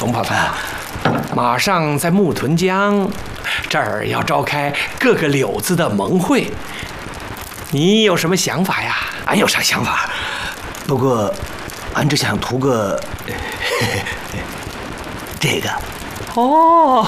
冯胖，马上在木屯江这儿要召开各个柳子的盟会，你有什么想法呀？ 俺有啥想法？不过，俺只想图个这个。 哦，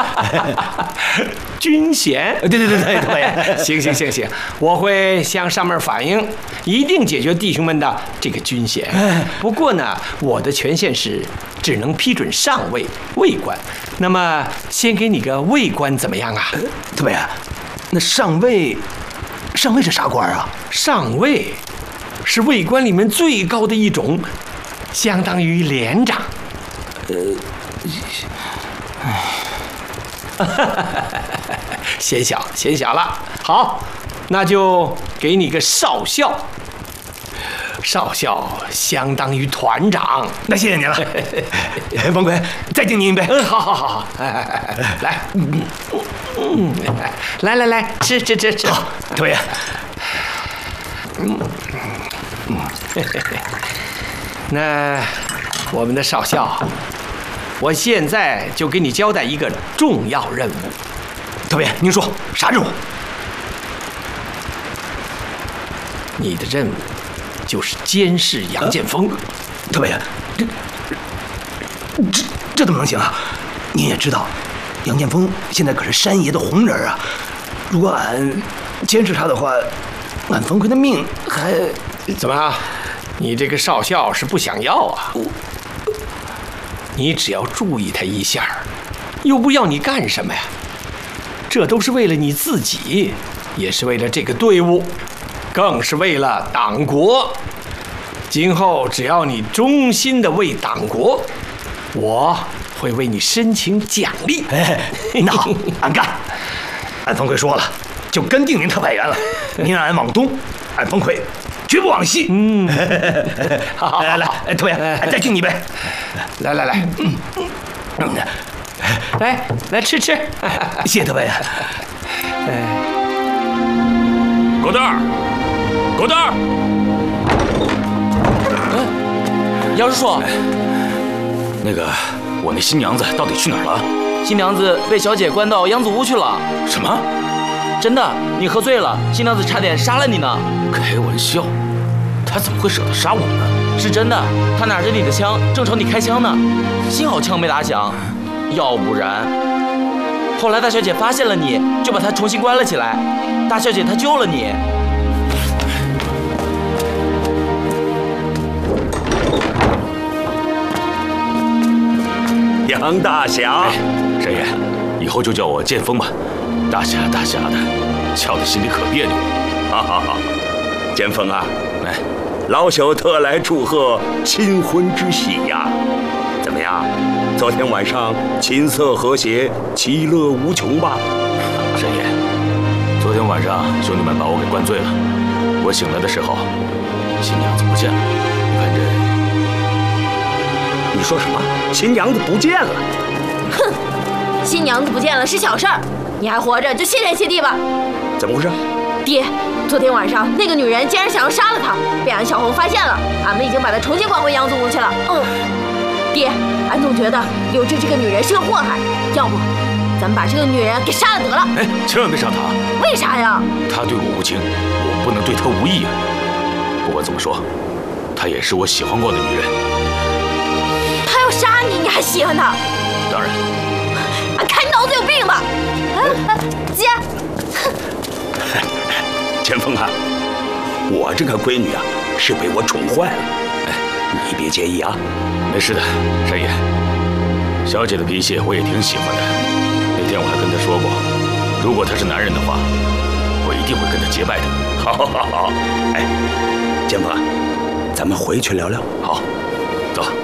军衔， 对， 行，我会向上面反映，一定解决弟兄们的这个军衔。不过呢，我的权限是只能批准上尉、尉官。那么，先给你个尉官怎么样啊？ 特别，那上尉是啥官啊？ 上尉是尉官里面最高的一种，相当于连长。嫌小了。好，那就给你个少校。少校相当于团长。 那谢谢你了，王奎，再敬您一杯。 好，来，吃。 好，特别。 那我们的少校，我现在就给你交代一个重要任务。 特别，您说啥任务？ 你的任务就是监视杨建锋。 特别，这怎么能行啊？您也知道，杨建锋现在可是山爷的红人啊。如果俺监视他的话，俺冯奎的命还…… 怎么？你这个少校是不想要啊？你只要注意他一下，又不要你干什么呀？这都是为了你自己，也是为了这个队伍，更是为了党国。今后只要你忠心的为党国，我会为你申请奖励。 那好，俺干。俺冯奎说了，就跟定您特派员了。您让俺往东，俺冯奎绝不往西。好，来，特别，再敬你一杯。 来，来吃。谢谢特别。 狗蛋儿。 姚师叔， 那个，我那新娘子到底去哪儿了？ 新娘子被小姐关到央子屋去了。 什么？ 真的，你喝醉了，新娘子差点杀了你呢。 开玩笑，她怎么会舍得杀我呢？ 是真的，她拿着你的枪正朝你开枪呢，幸好枪没打响，要不然……后来大小姐发现了你，就把她重新关了起来。大小姐她救了你。 杨大侠， 沈爷，以后就叫我剑锋吧。大侠的，叫的心里可别扭。 好，剑锋啊，老朽特来祝贺新婚之喜呀！怎么样？昨天晚上琴瑟和谐，其乐无穷吧？ 沈爷，昨天晚上兄弟们把我给灌醉了，我醒来的时候，新娘子不见了。你看这…… 你说什么？新娘子不见了？ 哼，新娘子不见了是小事儿，你还活着就谢天谢地吧。 怎么回事？ 爹，昨天晚上那个女人竟然想要杀了他，被俺小红发现了，俺们已经把她重新关回杨子屋去了。爹，俺总觉得柳枝这个女人是个祸害，要不咱们把这个女人给杀了得了。 千万别杀她！ 为啥呀？ 她对我无情，我不能对她无义啊。不管怎么说，她也是我喜欢过的女人。 她要杀你，你还喜欢她？ 当然。 俺看你脑子有病吧！姐。 前锋啊，我这个闺女啊是被我宠坏了，你别介意啊。 没事的，山爷，小姐的脾气我也挺喜欢的。那天我还跟她说过，如果她是男人的话，我一定会跟她结拜的。 好，前锋啊，咱们回去聊聊。 好，走。